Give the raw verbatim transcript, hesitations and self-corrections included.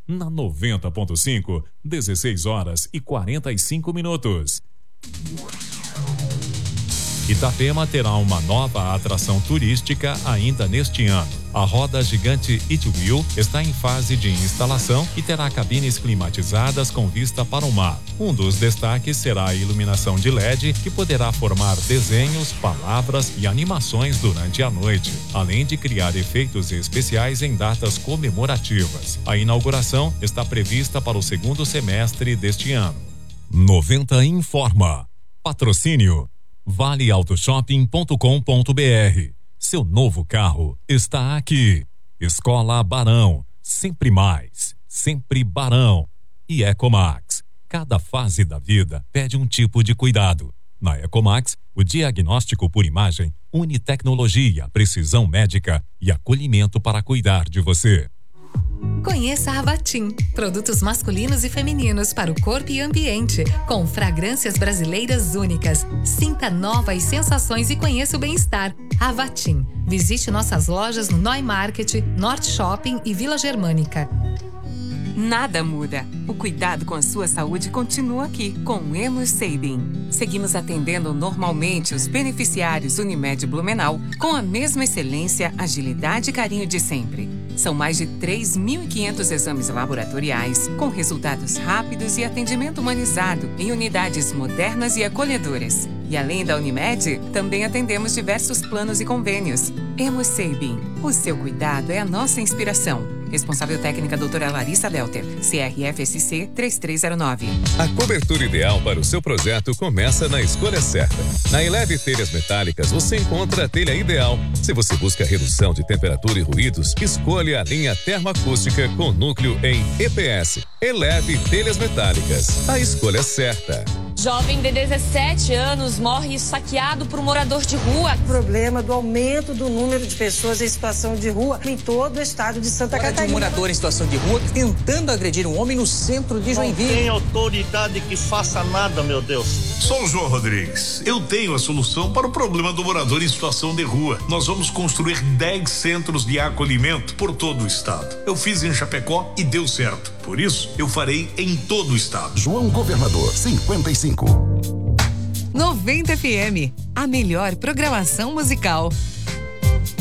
Na noventa ponto cinco, dezesseis horas e quarenta e cinco minutos. Itapema terá uma nova atração turística ainda neste ano. A roda gigante It Wheel está em fase de instalação e terá cabines climatizadas com vista para o mar. Um dos destaques será a iluminação de L E D, que poderá formar desenhos, palavras e animações durante a noite, além de criar efeitos especiais em datas comemorativas. A inauguração está prevista para o segundo semestre deste ano. noventa informa. Patrocínio vale auto shopping ponto com ponto br. Seu novo carro está aqui. Escola Barão, sempre mais, sempre Barão. E Ecomax, cada fase da vida pede um tipo de cuidado. Na Ecomax, o diagnóstico por imagem une tecnologia, precisão médica e acolhimento para cuidar de você. Conheça a Avatim, produtos masculinos e femininos para o corpo e ambiente, com fragrâncias brasileiras únicas. Sinta novas sensações e conheça o bem-estar. Avatim. Visite nossas lojas no Noi Market, Norte Shopping e Vila Germânica. Nada muda. O cuidado com a sua saúde continua aqui, com o Hemosabin. Seguimos atendendo normalmente os beneficiários Unimed Blumenau com a mesma excelência, agilidade e carinho de sempre. São mais de três mil e quinhentos exames laboratoriais, com resultados rápidos e atendimento humanizado em unidades modernas e acolhedoras. E além da Unimed, também atendemos diversos planos e convênios. Hemosabin. O seu cuidado é a nossa inspiração. Responsável técnica doutora Larissa Delter, C R F S C três três zero nove. A cobertura ideal para o seu projeto começa na escolha certa. Na Eleve Telhas Metálicas você encontra a telha ideal. Se você busca redução de temperatura e ruídos, escolha a linha termoacústica com núcleo em E P S. Eleve Telhas Metálicas, a escolha certa. Jovem de dezessete anos morre saqueado por um morador de rua. O problema do aumento do número de pessoas em situação de rua em todo o estado de Santa Agora Catarina. De um morador em situação de rua tentando agredir um homem no centro de Joinville. Não tem autoridade que faça nada, meu Deus. Sou o João Rodrigues. Eu tenho a solução para o problema do morador em situação de rua. Nós vamos construir dez centros de acolhimento por todo o estado. Eu fiz em Chapecó e deu certo. Por isso, eu farei em todo o estado. João Governador, cinquenta e cinco. noventa F M, a melhor programação musical.